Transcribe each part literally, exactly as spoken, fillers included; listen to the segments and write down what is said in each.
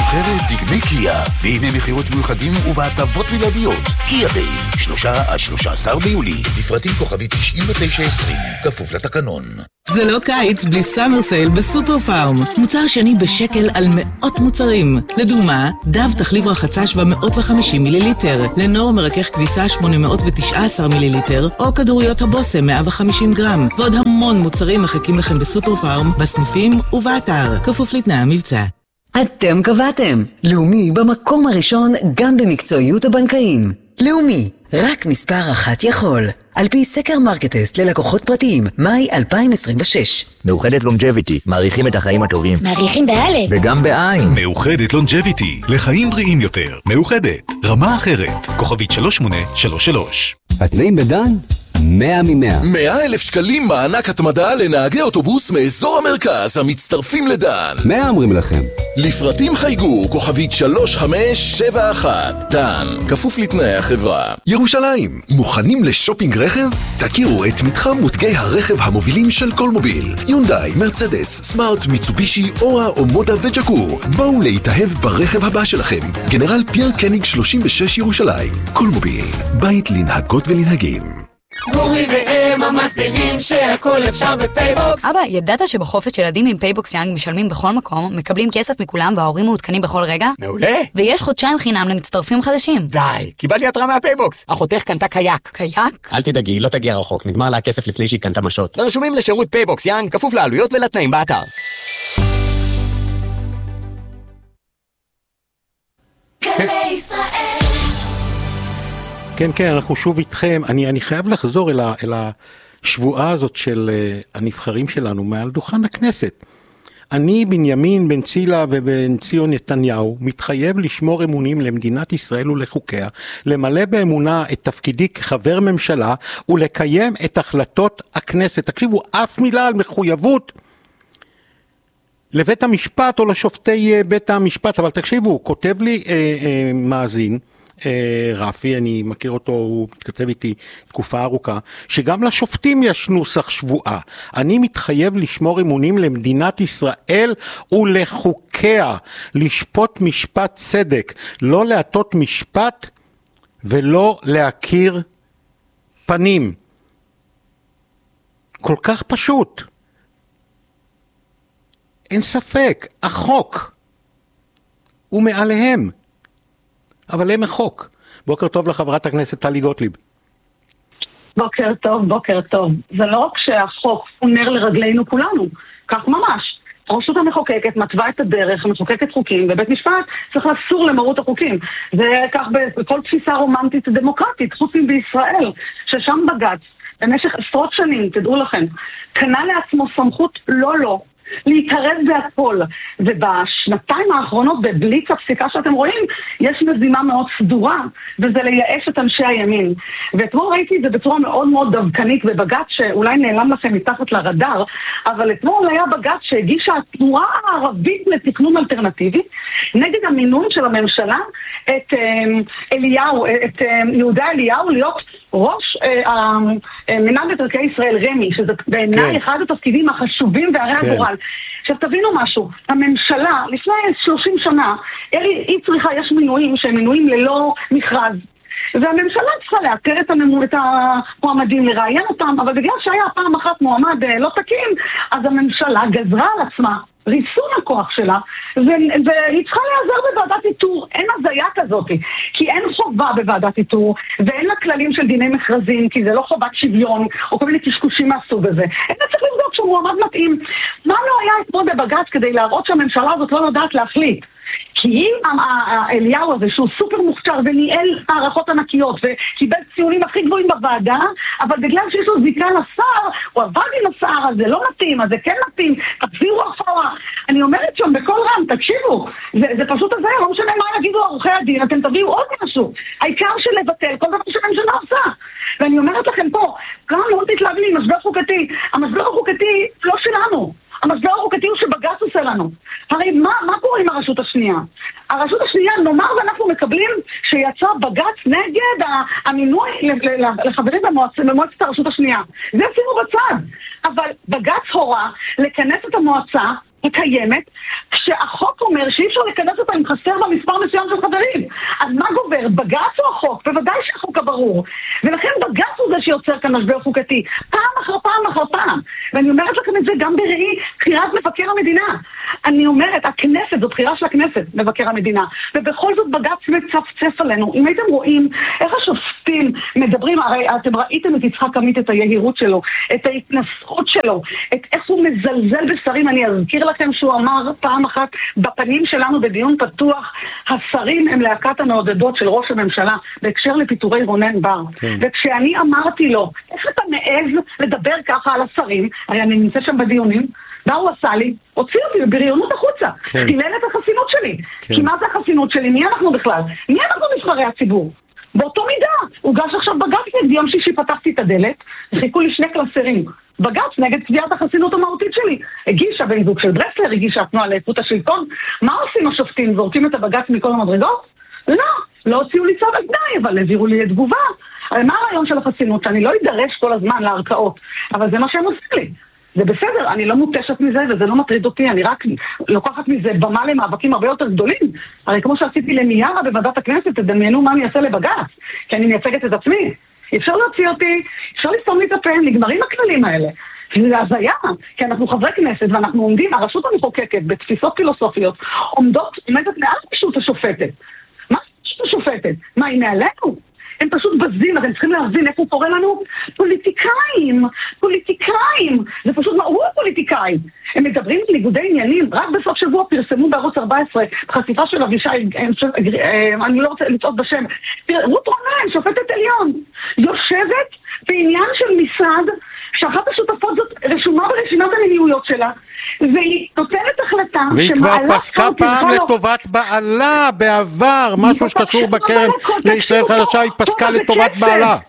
נבחרת דגמי קיה, בימי מחירות מיוחדים ובהטבות בלעדיות. קיה דייז, שלושה עד שלושה עשר ביולי. לפרטים כוכבי תשעים ותשע עשרים, כפוף לתקנון. זה לא קיץ בלי סאמר סייל בסופר פארם. מוצר שני בשקל על מאות מוצרים. לדוגמה, דב תחליב רחצה שבע מאות וחמישים מיליליטר, לנור מרכך כביסה שמונה מאות ותשע עשרה מיליליטר, או כדוריות הבוסם מאה וחמישים גרם. ועוד המון מוצרים מחכים לכם בסופר פארם, בסניפים ובאתר. כפוף לתנאי המבצע. אתם קבעתם. לאומי במקום הראשון גם במקצועיות הבנקאים. לאומי, רק מספר אחת יכול. על פי סקר מרקטסט ללקוחות פרטיים, מאי אלפיים עשרים ושש. מאוחדת לונג'ביטי, מעריכים את החיים הטובים. מעריכים באלף. וגם בעין. מאוחדת לונג'ביטי, לחיים בריאים יותר. מאוחדת, רמה אחרת. כוכבית שלוש שמונה שלוש שלוש. התנאים בדן? מאה ממאה. מאה אלף שקלים מענק התמדה לנהגי אוטובוס מאזור המרכז המצטרפים לדן. מאה אומרים לכם. לפרטים חייגו, כוכבית שלוש חמש שבע אחת. דן, כפוף לתנאי החברה. ירושלים, מוכנים לשופינג רכב? תכירו את מתחם מותגי הרכב המובילים של כל מוביל. יונדאי, מרצדס, סמארט, מיצובישי, אורה או מודה וג'קור. בואו להתאהב ברכב הבא שלכם. גנרל פייר קניג שלושים ושש ירושלים. כל מוביל, בית לנהגות ולנהגים. גורי והם המסבירים שהכל אפשר בפייבוקס. אבא, ידעת שבחופש ילדים עם פייבוקס יאנג משלמים בכל מקום, מקבלים כסף מכולם וההורים מעודכנים בכל רגע? מעולה. ויש חודשיים חינם למצטרפים חדשים. די, קיבלתי התראה מהפייבוקס. אחותך קנתה קייק. קייק? אל תדאגי, לא תגיע רחוק, נגמר לה הכסף לפני שהיא קנתה משות. רשומים לשירות פייבוקס יאנג, כפוף לעלויות ולתנאים באתר. גלי ישראל. כן, כן, אנחנו שוב איתכם. אני, אני חייב לחזור אל, ה, אל השבועה הזאת של uh, הנבחרים שלנו מעל דוכן הכנסת. אני, בנימין בן צילה ובן ציון נתניהו, מתחייב לשמור אמונים למדינת ישראל ולחוקיה, למלא באמונה את תפקידי כחבר ממשלה ולקיים את החלטות הכנסת. תקשיבו, אף מילה על מחויבות לבית המשפט או לשופטי uh, בית המשפט, אבל תקשיבו, כותב לי uh, uh, מאזין, רפי, אני מכיר אותו, הוא מתכתב איתי תקופה ארוכה, שגם לשופטים יש נוסח שבועה. אני מתחייב לשמור אמונים למדינת ישראל ולחוקיה, לשפוט משפט צדק, לא להטות משפט ולא להכיר פנים. כל כך פשוט. אין ספק, החוק הוא מעליהם. אבל הם החוק. בוקר טוב לחברת הכנסת טלי גוטליב. בוקר טוב, בוקר טוב. זה לא רק שהחוק הוא נר לרגלינו כולנו, כך ממש. הרשות המחוקקת מתווה את הדרך, מחוקקת חוקים, ובית משפט צריך לסור למרות החוקים. זה כך בכל תפיסה רומנטית דמוקרטית, חוקים בישראל, ששם בג"ץ, במשך עשרות שנים, תדעו לכם, קנה לעצמו סמכות לא לא, להתערב בהכל, ובשנתיים האחרונות בבליץ הפסיקה שאתם רואים יש מזימה מאוד סדורה, וזה לייאש את אנשי הימין. ואתמול ראיתי את זה בצורה מאוד מאוד דווקנית בבג"ץ שאולי נעלם לכם מתחת לרדאר, אבל אתמול היה בג"ץ שהגישה התנועה הערבית לתכנון אלטרנטיבי נגד המינוי של הממשלה את אליהו, את יהודה אליהו להיות ראש מינהל מקרקעי ישראל רמ"י, שזה בעיניי אחד התפקידים החשובים והרי הגורל. עכשיו תבינו משהו, הממשלה לפני שלושים שנה, היא צריכה, יש מינויים שהם מינויים ללא מכרז, והממשלה צריכה לאתר את המועמדים, לראיין אותם, אבל בגלל שהיה פעם אחת מועמד לא תקין, אז הממשלה גזרה על עצמה ריסון הכוח שלה, והיא צריכה להיעזר בוועדת איתור. אין הזיה כזאת, כי אין חובה בוועדת איתור, ואין לה כללים של דיני מכרזים, כי זה לא חובת שוויון, או כל מיני קשקושים מהסוג הזה. אין צריך לבדוק שהוא מועמד מתאים. מה לא היה אתמול בבג"ץ כדי להראות שהממשלה הזאת לא יודעת להחליט? כי אם אליהו הזה שהוא סופר מוכשר וניהל הערכות ענקיות וקיבל ציונים הכי גבוהים בוועדה, אבל בגלל שיש לו זיקה לשר, הוא עבד עם השר, אז זה לא מתאים, אז זה כן מתאים, תחזירו אחורה. אני אומרת שם בכל רם, תקשיבו, זה, זה פשוט הזה, לא משנה מה יגידו עורכי הדין, אתם תביאו עוד משהו. העיקר של לבטל, כל דבר שהממשלה עושה. ואני אומרת לכם פה, גם לא תתלהב לי, משבר חוקתי. המשבר החוקתי לא שלנו. המשבר החוקתי הוא שבג"ץ עושה לנו. הרי מה, מה קורה עם הרשות השנייה? הרשות השנייה, נאמר ואנחנו מקבלים שיצא בג"ץ נגד המינוי לחברים במועצת הרשות השנייה. זה עשינו בצד. אבל בג"ץ הורה לכנס את המועצה קיימת, כשהחוק אומר שאי אפשר לכנס אותה עם חסר במספר מסוים של חברים. אז מה גובר? בג"ץ או החוק? בוודאי שהחוק הברור. ולכן בג"ץ הוא זה שיוצר כאן משבר חוקתי. פעם אחר פעם אחר פעם. ואני אומרת לכם את זה גם בראי בחירת מבקר המדינה. אני אומרת, הכנסת, זו בחירה של הכנסת, מבקר המדינה. ובכל זאת בג"ץ מצפצף עלינו. אם הייתם רואים איך השופטים מדברים, הרי אתם ראיתם את יצחק עמית, את היהירות שלו, את ההתנסחות שלו, את איך הוא מזלזל בשרים. אני אזכיר לכם שהוא אמר פעם אחת בפנים שלנו בדיון פתוח, השרים הם להקת המעודדות של ראש הממשלה בהקשר לפיטורי רונן בר. כן. וכשאני אמרתי לו, איך אתה מעז לדבר ככה על השרים, הרי אני נמצא שם בדיונים, מה הוא עשה לי? הוציא אותי בבריונות החוצה. כן. חילל את החסינות שלי. כן. כי מה זה החסינות שלי? מי אנחנו בכלל? מי אנחנו נבחרי הציבור? באותו מידה. הוגש עכשיו בג"ץ נגד יום שישי, פתחתי את הדלת, וחיכו לי שני קלסרים. בג"ץ נגד קביעת החסינות המהותית שלי. הגישה בן זוג של ברסלר, הגישה התנועה לאיכות השלטון. מה עושים השופטים? זורקים את הבג"ץ מכל המדרגות? לא, לא הוציאו לי צו על תנאי, אבל העבירו לי תגובה. הרי מה הרעיון של החסינות? שאני לא אדרש כל הזמן לערכאות, אבל זה מה שהם עושים לי. זה בסדר, אני לא מוטשת מזה וזה לא מטריד אותי, אני רק לוקחת מזה במה למאבקים הרבה יותר גדולים. הרי כמו שעשיתי למיארה בוועדת הכנסת, תדמיינו מה אני אעשה לבג"ץ, כי אני מייצגת את עצמי. אפשר להוציא אותי, אפשר לסתום לי את הפה, נגמרים הכללים האלה. זה הזיה, כי אנחנו חברי כנסת ואנחנו עומדים, הרשות המחוקקת בתפיסות פילוסופיות עומדות, עומדת מעל פשוט השופטת. מה פשוט השופטת? מה, היא מעלינו? הם פשוט בזים, אתם צריכים להבין איפה קורה לנו? פוליטיקאים, פוליטיקאים, זה פשוט מהו הפוליטיקאים? הם מדברים על ניגודי עניינים, רק בסוף שבוע פרסמו בערוץ ארבע עשרה, חשיפה של אבישי, אני לא רוצה לצעות בשם, רות רונן, שופטת עליון, יושבת בעניין של משרד, שאחת השותפות זאת רשומה ברשימת המניעויות שלה, והיא נותנת החלטה והיא כבר פסקה פעם לטובת בעלה בעבר, משהו שקשור בקרן לישראל חדשה, היא פסקה לטובת בעלה.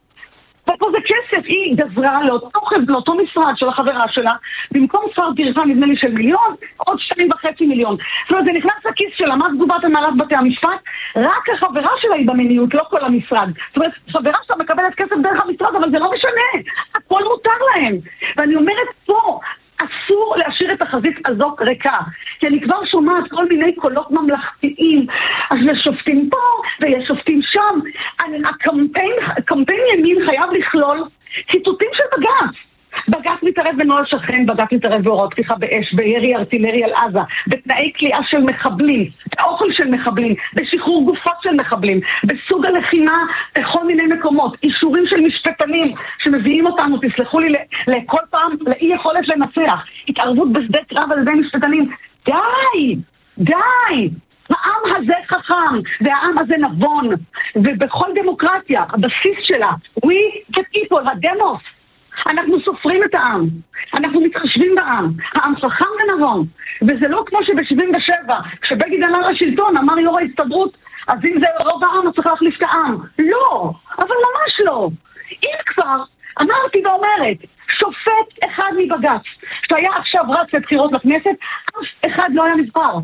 ופה זה כסף, היא גזרה לאותו, לאותו משרד של החברה שלה, במקום שכר טרחה נדמה לי של מיליון, עוד שתיים וחצי מיליון. זאת אומרת, זה נכנס לכיס שלה, מה תגובת הנהלת בתי המשפט? רק החברה שלה היא במניעות, לא כל המשרד. זאת אומרת, חברה שלה מקבלת כסף דרך המשרד, אבל זה לא משנה, הכל מותר להם. ואני אומרת פה, אסור להשאיר את החזית הזו ריקה, כי אני כבר שומעת כל מיני קולות ממלכתיים, אז יש שופטים פה ויש שופטים שם. אני, הקמפיין, קמפיין ימין חייב לכלול ציטוטים של בג"ץ. בג"ץ מתערב בנוהל שכן, בג"ץ מתערב בהוראות פתיחה באש, בירי ארטילרי על עזה, בתנאי כליאה של מחבלים, באוכל של מחבלים, בשחרור גופות של מחבלים, בסוג הלחימה בכל מיני מקומות, אישורים של משפטנים שמביאים אותנו, תסלחו לי, לכל פעם לאי יכולת לנצח, התערבות בשדה קרב על ידי משפטנים. די! די! העם הזה חכם, והעם הזה נבון, ובכל דמוקרטיה, הבסיס שלה, we the people, הדמוס, אנחנו סופרים את העם, אנחנו מתחשבים בעם, העם חכם ונבון, וזה לא כמו שב-שבעים ושבע, כשבגין עלה לשלטון, אמר יו"ר ההסתדרות, אז אם זה רוב העם, אז צריך להחליף את העם. לא, אבל ממש לא. אם כבר, אמרתי ואומרת, שופט אחד מבג"ץ, שהיה עכשיו רץ לבחירות לכנסת, אף אחד לא היה נבחר.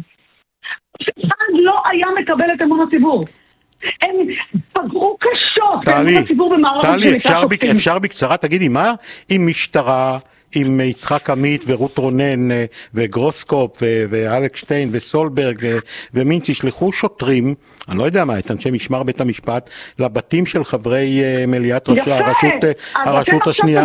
אחד לא היה מקבל את אמון הציבור. הם פגעו קשות באמון הציבור במערכת של טלי, אפשר, בק, אפשר בקצרה, תגידי, מה עם משטרה, עם יצחק עמית ורות רונן וגרוסקופ ואלכשטיין וסולברג ומינץ, ישלחו שוטרים, אני לא יודע מה, את אנשי משמר בית המשפט, לבתים של חברי מליאת ראשי הרשות, הרשות השנייה?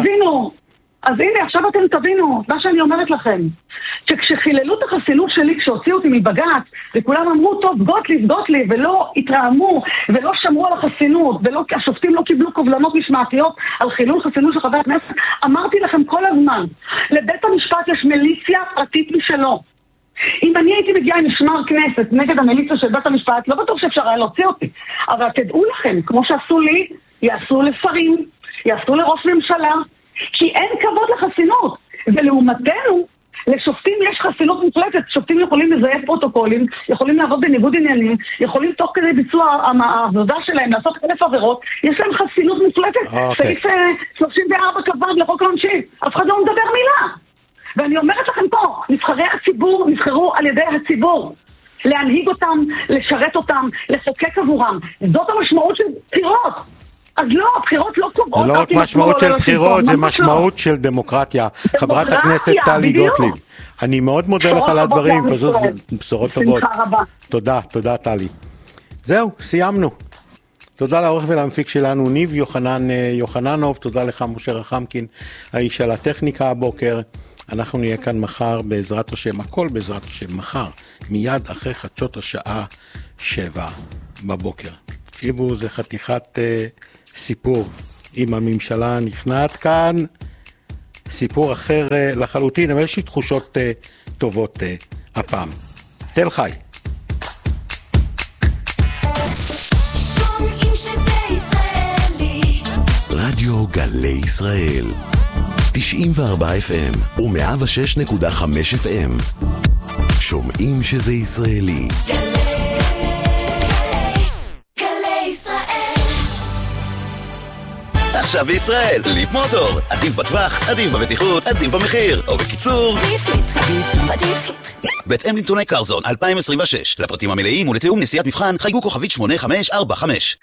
אז הנה, עכשיו אתם תבינו מה שאני אומרת לכם, שכשחיללו את החסינות שלי, כשהוציאו אותי מבג"ץ, וכולם אמרו, טוב, גוטליב, גוטליב, ולא התרעמו, ולא שמרו על החסינות, והשופטים לא קיבלו קובלנות משמעתיות על חילול חסינות של חבר הכנסת, אמרתי לכם כל הזמן, לבית המשפט יש מיליציה פרטית משלו. אם אני הייתי מגיעה עם משמר כנסת נגד המיליציה של בית המשפט, לא בטוח שאפשר היה להוציא אותי. אבל תדעו לכם, כמו שעשו לי, יעשו לשרים, יעשו לראש ממשלה, כי אין כבוד לחסינות. ולעומתנו, לשופטים יש חסינות מוחלטת. שופטים יכולים לזייף פרוטוקולים, יכולים לעבוד בניגוד עניינים, יכולים תוך כדי ביצוע העבודה שלהם לעשות אלף עבירות, יש להם חסינות מוחלטת. Okay. סעיף שלושים וארבע קבע לחוק העונשין, אף אחד לא מדבר מילה. ואני אומרת לכם פה, נבחרי הציבור נבחרו על ידי הציבור. להנהיג אותם, לשרת אותם, לחוקק עבורם. זאת המשמעות של בחירות. אז לא, הבחירות לא קובעות. זה לא רק משמעות של בחירות, זה משמעות של דמוקרטיה. חברת הכנסת טלי גוטליב, אני מאוד מודה לך על הדברים, פשוט בשורות טובות. תודה, תודה טלי. זהו, סיימנו. תודה לעורך ולמפיק שלנו ניב יוחנן יוחננוב, תודה לך משה רחמקין, האיש על הטכניקה הבוקר. אנחנו נהיה כאן מחר בעזרת השם, הכל בעזרת השם, מחר, מיד אחרי חדשות השעה שבע בבוקר. תקשיבו, זה חתיכת uh, סיפור עם הממשלה נכנעת כאן, סיפור אחר uh, לחלוטין, אבל יש לי תחושות uh, טובות uh, הפעם. תל חי. רדיו גלי ישראל תשעים וארבע אף אם ו-מאה ושש נקודה חמש אף אם. שומעים שזה ישראלי. עכשיו בישראל, ליפ מוטור. עדיף בטווח, עדיף בבטיחות, עדיף במחיר. או בקיצור, עדיף ליפ, עדיף, עדיף ליפ. בהתאם לנתוני קרזון אלפיים עשרים ושש. לפרטים המלאים ולתיאום נסיעת מבחן, חייגו כוכבית שמונה חמש ארבע חמש.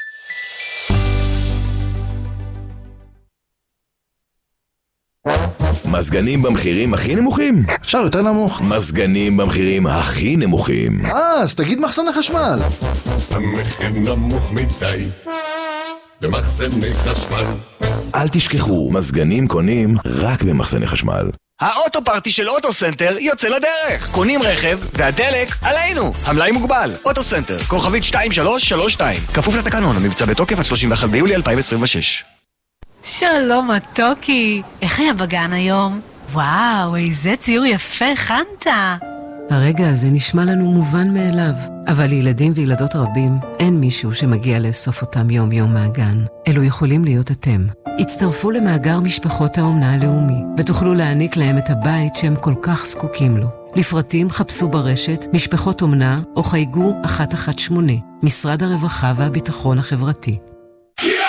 מזגנים במחירים הכי נמוכים? אפשר יותר נמוך. מזגנים במחירים הכי נמוכים. אה, אז תגיד מחסני חשמל. המחיר נמוך מדי במחסני חשמל. אל תשכחו, מזגנים קונים רק במחסני חשמל. האוטו פארטי של אוטו סנטר יוצא לדרך. קונים רכב והדלק עלינו. המלאי מוגבל. אוטו סנטר, כוכבית שתיים שלוש שלוש שתיים. כפוף לתקנון, המבצע בתוקף עד שלושים ואחד ביולי אלפיים עשרים ושש. שלום מתוקי, איך היה בגן היום? וואו, איזה ציור יפה הכנת. הרגע הזה נשמע לנו מובן מאליו, אבל לילדים וילדות רבים אין מישהו שמגיע לאסוף אותם יום יום מהגן. אלו יכולים להיות אתם. הצטרפו למאגר משפחות האומנה הלאומי, ותוכלו להעניק להם את הבית שהם כל כך זקוקים לו. לפרטים חפשו ברשת משפחות אומנה או חייגו אחת אחת שמונה, משרד הרווחה והביטחון החברתי.